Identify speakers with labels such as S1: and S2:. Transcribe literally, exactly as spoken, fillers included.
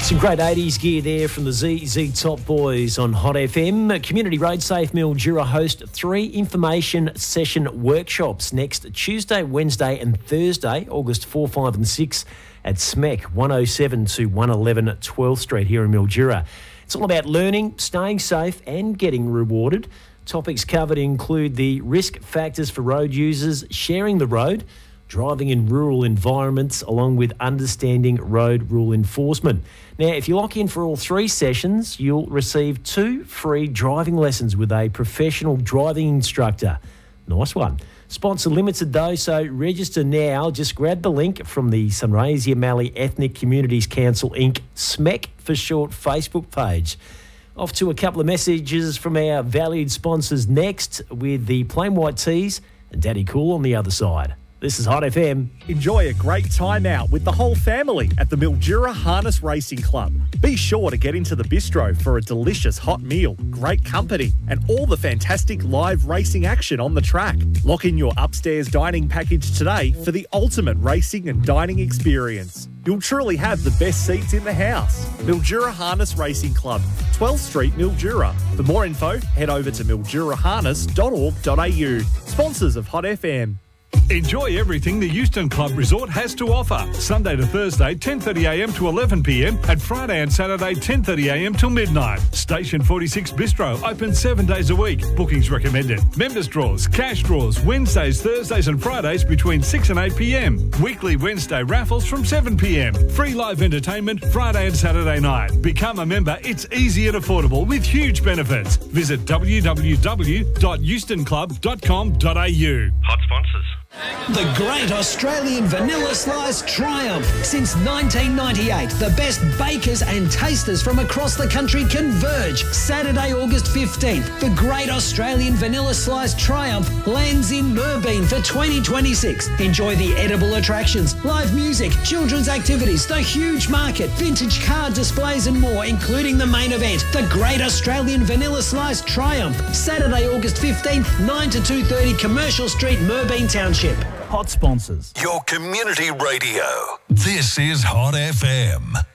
S1: Some great eighties gear there from the Z Z Top Boys on Hot F M. Community Road Safe Mildura host three information session workshops next Tuesday, Wednesday and Thursday, August fourth, five and six at S M E C, one oh seven to one eleven twelfth Street here in Mildura. It's all about learning, staying safe and getting rewarded. Topics covered include the risk factors for road users, sharing the road, driving in rural environments, along with understanding road rule enforcement. Now, if you lock in for all three sessions, you'll receive two free driving lessons with a professional driving instructor. Nice one. Sponsor limited though, so register now. Just grab the link from the Sunraysia Mallee Ethnic Communities Council Incorporated, S M E C for short, Facebook page. Off to a couple of messages from our valued sponsors next with the Plain White Tees and Daddy Cool on the other side. This is Hot F M.
S2: Enjoy a great time out with the whole family at the Mildura Harness Racing Club. Be sure to get into the bistro for a delicious hot meal, great company, and all the fantastic live racing action on the track. Lock in your upstairs dining package today for the ultimate racing and dining experience. You'll truly have the best seats in the house. Mildura Harness Racing Club, twelfth Street, Mildura. For more info, head over to mildura harness dot org dot a u. Sponsors of Hot F M.
S3: Enjoy everything the Euston Club Resort has to offer. Sunday to Thursday, ten thirty a m to eleven p m and Friday and Saturday, ten thirty a m till midnight. Station forty-six Bistro, open seven days a week. Bookings recommended. Members draws, cash draws, Wednesdays, Thursdays and Fridays between six and eight p m. Weekly Wednesday raffles from seven p m. Free live entertainment Friday and Saturday night. Become a member. It's easy and affordable with huge benefits. Visit w w w dot euston club dot com dot a u.
S4: Hot sponsors.
S5: The Great Australian Vanilla Slice Triumph. Since nineteen ninety-eight, the best bakers and tasters from across the country converge. Saturday, August fifteenth, the Great Australian Vanilla Slice Triumph lands in Merbein for twenty twenty-six. Enjoy the edible attractions, live music, children's activities, the huge market, vintage car displays and more, including the main event, the Great Australian Vanilla Slice Triumph. Saturday, August fifteenth, nine to two thirty, Commercial Street, Merbein Township.
S6: Hot sponsors.
S7: Your community radio. This is Hot F M.